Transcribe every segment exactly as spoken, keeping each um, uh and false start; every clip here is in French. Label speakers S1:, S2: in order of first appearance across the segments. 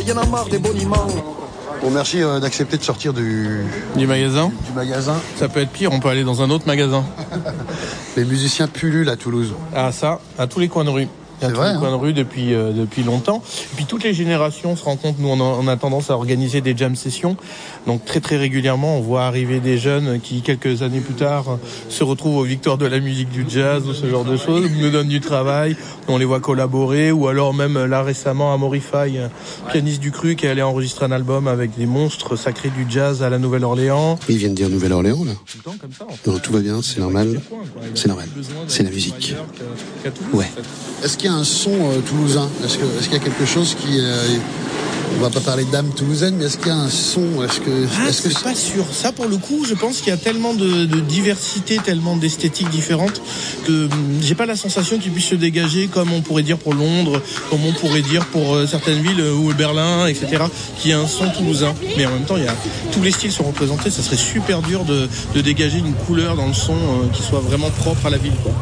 S1: y en a marre des boniments.
S2: Bon, merci euh, d'accepter de sortir du...
S3: Du magasin.
S2: Du, du magasin.
S3: Ça peut être pire, on peut aller dans un autre magasin.
S2: Les musiciens pullulent à Toulouse.
S3: Ah ça, à tous les coins de rue. Il y a
S2: C'est
S3: tous
S2: vrai,
S3: les
S2: hein.
S3: coins de rue depuis euh, depuis longtemps. Et puis toutes les générations se rencontrent. Nous, on a, on a tendance à organiser des jam sessions. Donc très très régulièrement, on voit arriver des jeunes qui, quelques années plus tard, se retrouvent aux Victoires de la musique du jazz ou ce genre de choses, nous donnent du travail. On les voit collaborer. Ou alors même là récemment, Amaury Faye, pianiste du Cru, qui est allé enregistrer un album avec des monstres sacrés du jazz à la Nouvelle-Orléans.
S2: Ils viennent dire Nouvelle-Orléans, là.
S3: Tout le temps comme ça. En fait.
S2: Non, tout va bien, c'est normal. C'est normal. C'est la musique. Ouais. Est-ce qu'il y a un son euh, toulousain ? Est-ce que, est-ce qu'il y a quelque chose qui... Euh, on va pas parler d'âme toulousaine, mais est-ce qu'il y a un son ? Est-ce que,
S3: ah,
S2: est-ce que
S3: c'est pas sûr. Ça, pour le coup, je pense qu'il y a tellement de, de diversité, tellement d'esthétiques différentes que hum, j'ai pas la sensation qu'il puisse se dégager comme on pourrait dire pour Londres, comme on pourrait dire pour euh, certaines villes euh, ou Berlin, et cetera, qui a un son toulousain. Mais en même temps, il y a tous les styles sont représentés. Ça serait super dur de, de dégager une couleur dans le son euh, qui soit vraiment propre à la ville, quoi.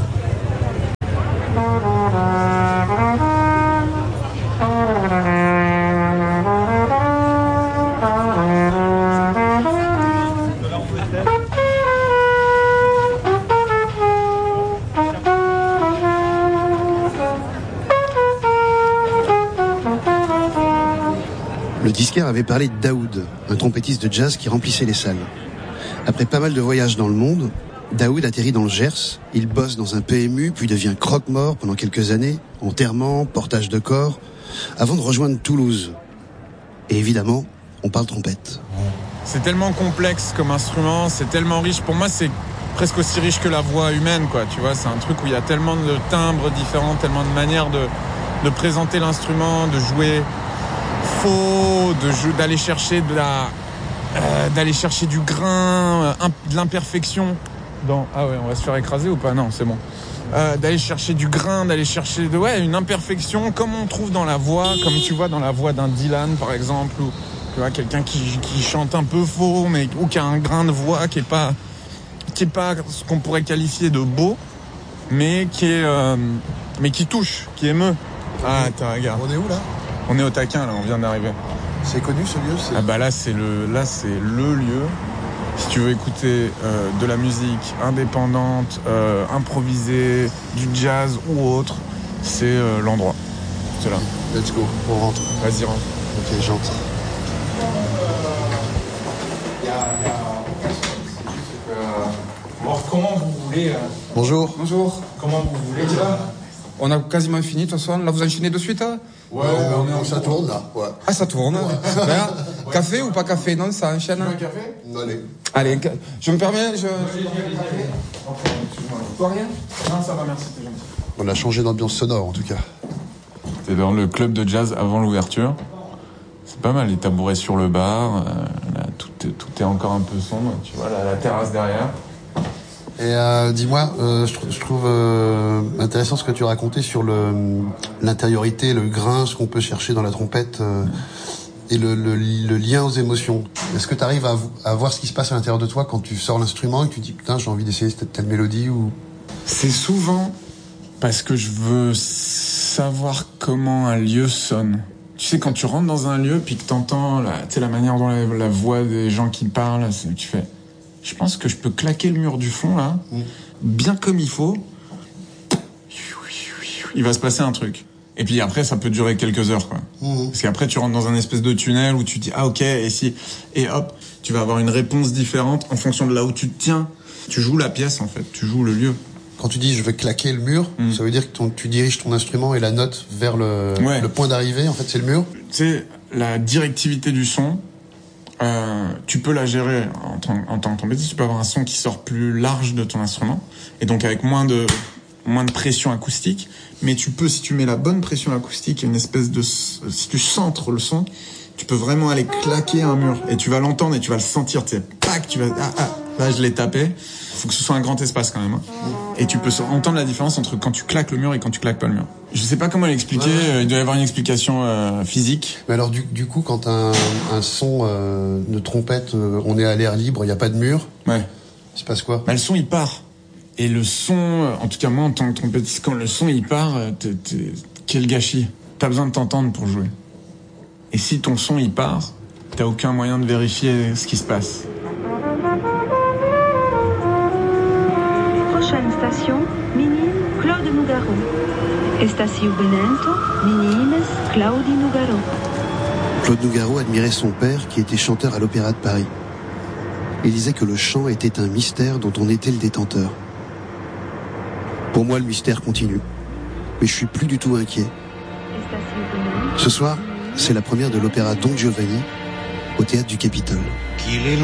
S2: Le disquaire avait parlé de Daoud, un trompettiste de jazz qui remplissait les salles. Après pas mal de voyages dans le monde, Daoud atterrit dans le Gers, il bosse dans un P M U, puis devient croque-mort pendant quelques années, enterrement, portage de corps, avant de rejoindre Toulouse. Et évidemment, on parle trompette.
S4: C'est tellement complexe comme instrument, c'est tellement riche. Pour moi, c'est presque aussi riche que la voix humaine, quoi. Tu vois, c'est un truc où il y a tellement de timbres différents, tellement de manières de, de présenter l'instrument, de jouer faux, de jou- d'aller chercher de la, euh, d'aller chercher du grain, euh, de l'imperfection. Dans... Ah ouais, on va se faire écraser ou pas ? Non, c'est bon. Euh, d'aller chercher du grain, d'aller chercher de, ouais, une imperfection, comme on trouve dans la voix, comme tu vois dans la voix d'un Dylan, par exemple, ou tu vois, quelqu'un qui, qui chante un peu faux, mais ou qui a un grain de voix qui est pas, qui est pas ce qu'on pourrait qualifier de beau, mais qui est, euh, mais qui touche, qui émeut. Ah, attends, regarde.
S2: On est où là ?
S4: On est au taquin là, on vient d'arriver.
S2: C'est connu ce lieu c'est...
S4: Ah bah là c'est le, là c'est le lieu. Si tu veux écouter euh, de la musique indépendante, euh, improvisée, du jazz ou autre, c'est euh, l'endroit. C'est là.
S2: Let's go, on rentre.
S4: Vas-y rentre.
S2: Ok, j'entre.
S5: Alors, comment vous voulez... Euh...
S2: Bonjour.
S5: Bonjour. Comment vous voulez ça ? On a quasiment fini de toute façon. Là, vous enchaînez de suite hein ?
S2: Ouais, ouais, on est en ça tourne là. Ouais.
S5: Ah, ça tourne. Ben, café ou pas café ? Non, ça enchaîne.
S4: Un café ?
S2: Allez.
S5: Allez, je me permets, je... Toi, rien ?
S4: Non, ça va, merci, t'es gentil.
S2: On a changé d'ambiance sonore en tout cas.
S4: T'es dans le club de jazz avant l'ouverture. C'est pas mal, les tabourets sur le bar. Euh, là, tout, est, tout est encore un peu sombre. Tu vois, là, la terrasse derrière.
S2: Et euh, dis-moi, euh, je, tr- je trouve euh, intéressant ce que tu racontais sur le, l'intériorité, le grain, ce qu'on peut chercher dans la trompette euh, et le, le, le lien aux émotions. Est-ce que tu arrives à, à voir ce qui se passe à l'intérieur de toi quand tu sors l'instrument et que tu dis putain j'ai envie d'essayer cette telle mélodie ou...
S4: C'est souvent parce que je veux savoir comment un lieu sonne. Tu sais, quand tu rentres dans un lieu puis que t'entends la, tu sais, la manière dont la, la voix des gens qui parlent, c'est, tu fais... Je pense que je peux claquer le mur du fond, là, mmh. bien comme il faut. Il va se passer un truc. Et puis après, ça peut durer quelques heures, quoi. Mmh. Parce qu'après, tu rentres dans un espèce de tunnel où tu dis, ah, ok, et si, et hop, tu vas avoir une réponse différente en fonction de là où tu te tiens. Tu joues la pièce, en fait. Tu joues le lieu.
S2: Quand tu dis je vais claquer le mur, mmh. ça veut dire que ton, tu diriges ton instrument et la note vers le,
S4: ouais.
S2: le point d'arrivée, en fait, c'est le mur.
S4: Tu sais, la directivité du son, Euh, tu peux la gérer en tant, en tant que trompettiste. Tu peux avoir un son qui sort plus large de ton instrument et donc avec moins de moins de pression acoustique. Mais tu peux, si tu mets la bonne pression acoustique, une espèce de, si tu centres le son, tu peux vraiment aller claquer un mur et tu vas l'entendre et tu vas le sentir. Tu sais, pac, tu vas ah ah. Là, je l'ai tapé. Faut que ce soit un grand espace quand même. Hein. Et tu peux entendre la différence entre quand tu claques le mur et quand tu claques pas le mur. Je sais pas comment l'expliquer. Ouais. Il doit y avoir une explication euh, physique.
S2: Mais alors du, du coup, quand un, un son euh, de trompette, euh, on est à l'air libre, il y a pas de mur.
S4: Ouais.
S2: Il se passe quoi ?
S4: Bah, le son il part. Et le son, en tout cas moi en tant que trompettiste, quand le son il part, t'es, t'es, quel gâchis. T'as besoin de t'entendre pour jouer. Et si ton son il part, t'as aucun moyen de vérifier ce qui se passe.
S1: Prochaine station, Menino Claude Nougaro. Estação Benento, Meninas Claude Nougaro.
S2: Claude Nougaro admirait son père qui était chanteur à l'Opéra de Paris. Il disait que le chant était un mystère dont on était le détenteur. Pour moi, le mystère continue. Mais je suis plus du tout inquiet. Ce soir, c'est la première de l'opéra Don Giovanni au théâtre du Capitole.